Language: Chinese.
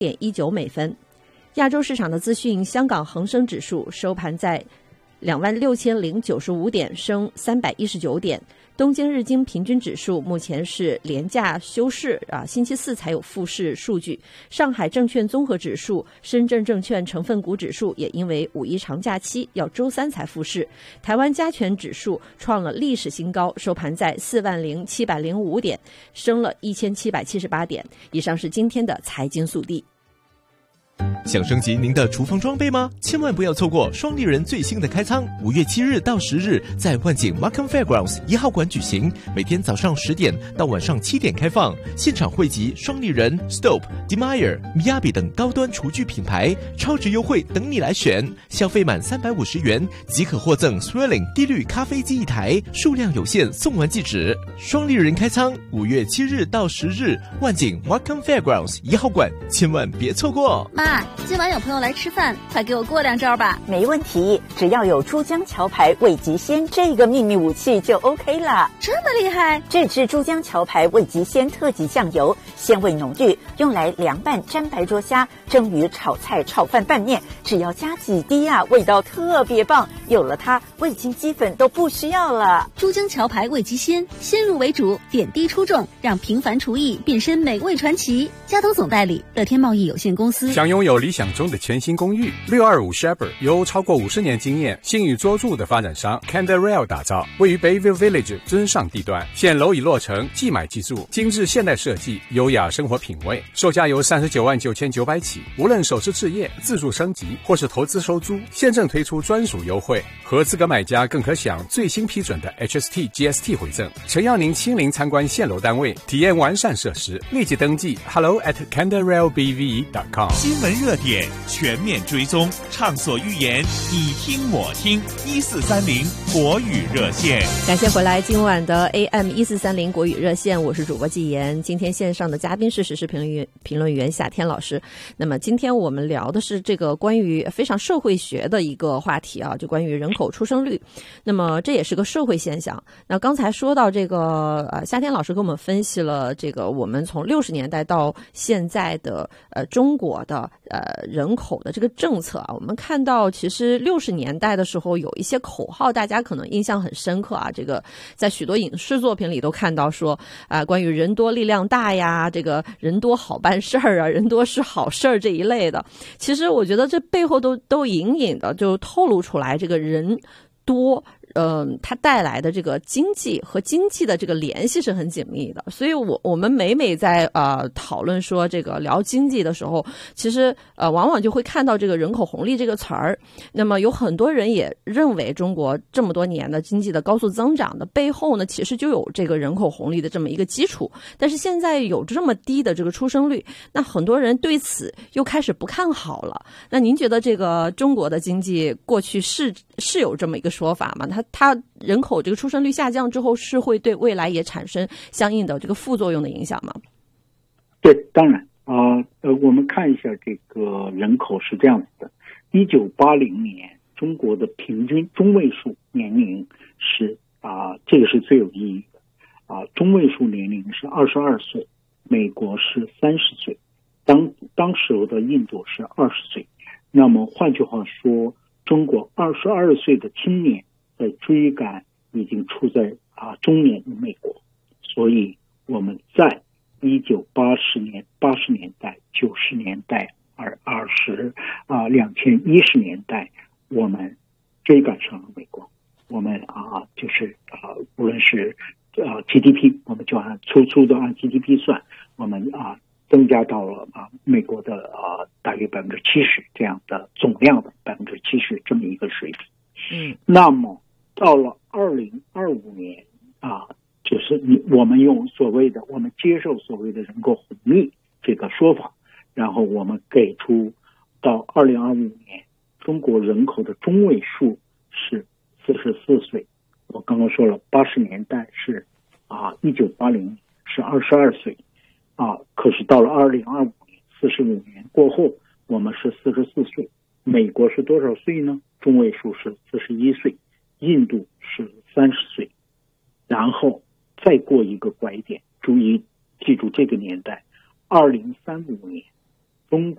0.19美分。亚洲市场的资讯，香港恒生指数收盘在26095点，升319点。东京日经平均指数目前是连假休市星期四才有复市数据。上海证券综合指数、深圳证券成分股指数也因为五一长假期要周三才复市。台湾加权指数创了历史新高，收盘在40705点，升了1778点。以上是今天的财经速递。 想升级您的厨房装备吗？千万不要错过双立人最新的开仓，5月7日到10日在万景 Markham Fairgrounds 1号馆举行，每天早上10点到晚上7点开放，现场汇集双立人、Stope、Demeyer、Miyabi 等高端厨具品牌，超值优惠等你来选，消费满350元即可获赠 Swirling 低滤咖啡机一台，数量有限，送完即止。双立人开仓5月7日到10日，万景 Markham Fairgrounds 1号馆，千万别错过。 妈，今晚有朋友来吃饭，快给我过两招吧。 没问题，只要有珠江桥牌味极鲜这个秘密武器就 OK 了。 这么厉害？ 这支珠江桥牌味极鲜特级酱油，鲜味浓郁，用来凉拌、沾白灼虾、蒸鱼、炒菜、炒饭、拌面，只要加几滴味道特别棒。有了它，味精鸡粉都不需要了。 珠江桥牌味极鲜，先入为主，点滴出众，让平凡厨艺变身美味传奇。加藤总代理，乐天贸易有限公司。 想拥有理想中的全新公寓，625 Shepherd 由超过50年经验、信誉卓著的发展商 Canderel 打造，位于 Bayview Village 尊上地段，现楼已落成，即买即住，精致现代设计，优雅生活品味，售价由39.99万起。无论首次置业、自住升级或是投资收租，现正推出专属优惠，合资格买家更可享最新批准的 HST、GST 回赠。诚邀您亲临参观现楼单位，体验完善设施，立即登记 hello@canderelbv.com。 新闻热点全面追踪，畅所欲言，你听我听。1430国语热线， 感谢回来今晚的 AM1430国语热线，我是主播纪言。今天线上的嘉宾是时事评论员夏天老师。那么今天我们聊的是这个关于非常社会学的一个话题就关于人口出生率。那么这也是个社会现象。那刚才说到这个夏天老师给我们分析了这个我们从60年代到现在的中国的人口的这个政策我们看到其实60年代的时候有一些口号大家可能印象很深刻这个在许多影视作品里都看到说关于人多力量大呀，这个人多好办事儿人多是好事儿这一类的。其实我觉得这背后都隐隐的就透露出来这个人多它带来的这个经济和经济的这个联系是很紧密的。所以我们每在讨论说这个聊经济的时候，其实往往就会看到这个人口红利这个词儿。那么有很多人也认为中国这么多年的经济的高速增长的背后呢，其实就有这个人口红利的这么一个基础。但是现在有这么低的这个出生率，那很多人对此又开始不看好了。那您觉得这个中国的经济过去是有这么一个说法吗？它人口这个出生率下降之后，是会对未来也产生相应的这个副作用的影响吗？ 对，当然我们看一下这个人口是这样子的：1980年中国的平均中位数年龄是这个是最有意义的中位数年龄是22岁，美国是30岁，当时的印度是20岁。那么换句话说，中国22岁的青年在追赶已经处在中年的美国。所以我们在1980年、80年代、90年代、2010年代，我们追赶上了美国。我们就是无论是GDP， 我们就粗的按 GDP 算，我们增加到了美国的大约70%这样的总量的70%这么一个水平。那么到了2025年就是我们接受所谓的人口红利这个说法，然后我们给出到2025年中国人口的中位数是44岁。我刚刚说了80年代是1980年是22岁可是到了2025年45年过后，我们是44岁。美国是多少岁呢？中位数是41岁，印度是30岁。然后再过一个拐点，记住这个年代，2035年中